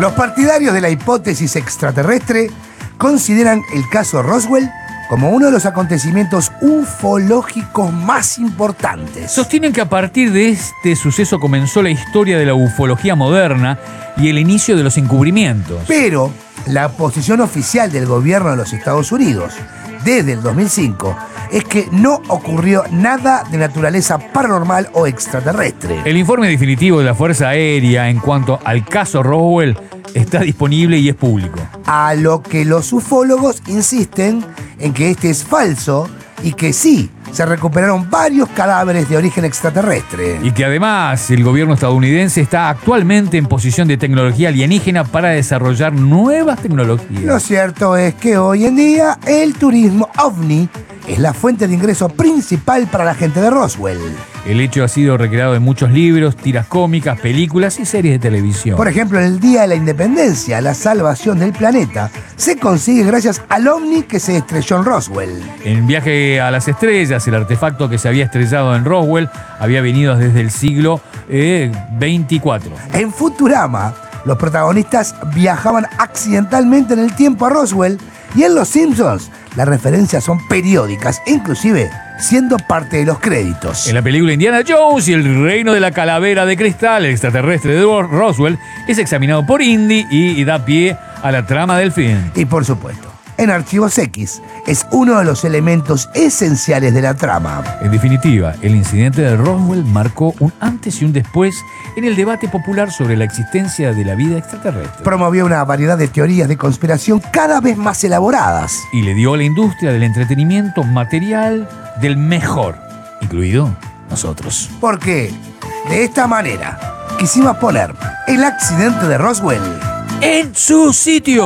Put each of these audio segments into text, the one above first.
Los partidarios de la hipótesis extraterrestre consideran el caso Roswell como uno de los acontecimientos ufológicos más importantes. Sostienen que a partir de este suceso comenzó la historia de la ufología moderna y el inicio de los encubrimientos. Pero la posición oficial del gobierno de los Estados Unidos desde el 2005 es que no ocurrió nada de naturaleza paranormal o extraterrestre. El informe definitivo de la Fuerza Aérea en cuanto al caso Roswell está disponible y es público. A lo que los ufólogos insisten en que este es falso y que sí, se recuperaron varios cadáveres de origen extraterrestre. Y que además el gobierno estadounidense está actualmente en posición de tecnología alienígena para desarrollar nuevas tecnologías. Lo cierto es que hoy en día el turismo ovni es la fuente de ingreso principal para la gente de Roswell. El hecho ha sido recreado en muchos libros, tiras cómicas, películas y series de televisión. Por ejemplo, en el Día de la Independencia, la salvación del planeta se consigue gracias al ovni que se estrelló en Roswell. En Viaje a las Estrellas, el artefacto que se había estrellado en Roswell había venido desde el siglo 24. En Futurama, los protagonistas viajaban accidentalmente en el tiempo a Roswell, y en Los Simpsons las referencias son periódicas, inclusive siendo parte de los créditos. En la película Indiana Jones y el reino de la calavera de cristal, el extraterrestre de Roswell es examinado por Indy y da pie a la trama del film. Y por supuesto, en Archivos X es uno de los elementos esenciales de la trama. En definitiva, el incidente de Roswell marcó un antes y un después en el debate popular sobre la existencia de la vida extraterrestre. Promovió una variedad de teorías de conspiración cada vez más elaboradas. Y le dio a la industria del entretenimiento material del mejor, incluido nosotros. Porque de esta manera quisimos poner el accidente de Roswell en su sitio.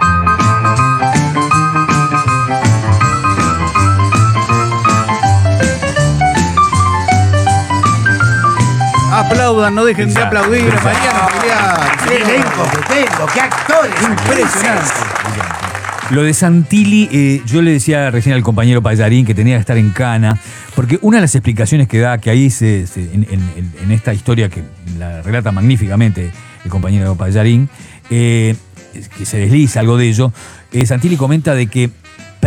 Aplaudan, no dejen de aplaudir a Mariano Julián. ¡Qué elenco que tengo! ¡Qué actores! Impresionante. Lo de Santilli, yo le decía recién al compañero Pallarín que tenía que estar en cana, porque una de las explicaciones que da, que ahí en esta historia que la relata magníficamente el compañero Pallarín, que se desliza algo de ello, Santilli comenta de que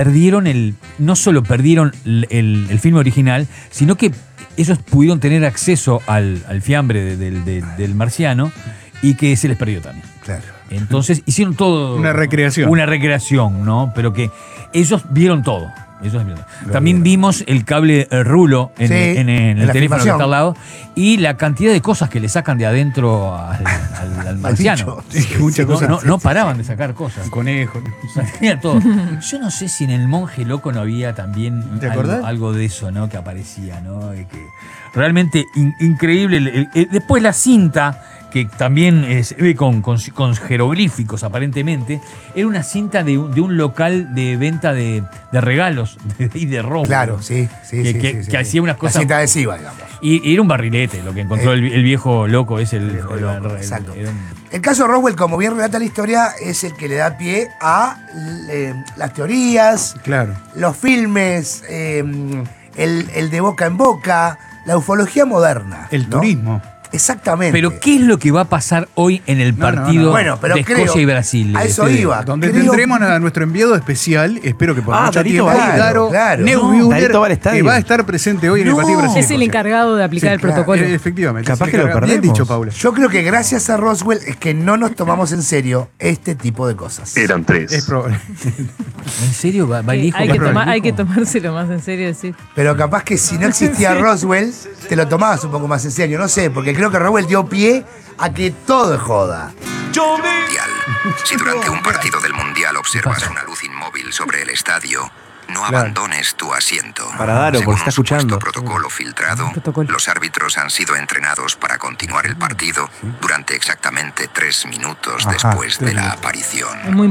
no solo perdieron el filme original, sino que ellos pudieron tener acceso al fiambre del marciano y que se les perdió también. Claro. Entonces hicieron todo. Una recreación. Una recreación, ¿no? Pero que ellos vieron todo. También vimos el cable rulo en el teléfono que está al lado y la cantidad de cosas que le sacan de adentro al marciano. Muchas cosas. No paraban de sacar cosas. Conejo. Salía todo. Yo no sé si en el Monje Loco no había también algo de eso, ¿no? Que aparecía, ¿no? Que realmente increíble. Después la cinta, que también se ve con jeroglíficos aparentemente, era una cinta de un local de venta de regalos y de robo. Claro, sí. Que hacía unas cosas. La cinta adhesiva, digamos. Y era un barrilete lo que encontró el viejo loco. Exacto. El caso Roswell, como bien relata la historia, es el que le da pie a las teorías, Claro. los filmes, el de boca en boca, la ufología moderna. El ¿no? turismo. Exactamente. Pero ¿qué es lo que va a pasar hoy en el partido de Escocia y Brasil? A eso iba. Donde tendremos a nuestro enviado especial, espero que por mucho Darito tiempo, Claro. Neubuhler, Darito va al estadio. que va a estar presente hoy en el partido de Brasil. Es el encargado de aplicar el protocolo. Efectivamente. Capaz es el que lo encargado. Bien perdemos. dicho, Paula. Yo creo que gracias a Roswell es que no nos tomamos en serio este tipo de cosas. Eran tres. Es probable. ¿En serio? ¿Va el hijo? Hay que tomárselo más en serio, decir. Pero capaz que si no existía Roswell, te lo tomabas un poco más en serio. No sé, porque creo que Roswell dio pie a que todo es joda. Si durante un partido del Mundial observas una luz inmóvil sobre el estadio, no abandones tu asiento. Para Daro, Según porque está un supuesto escuchando. protocolo filtrado, los árbitros han sido entrenados para continuar el partido durante exactamente 3 minutos después de la aparición. Es muy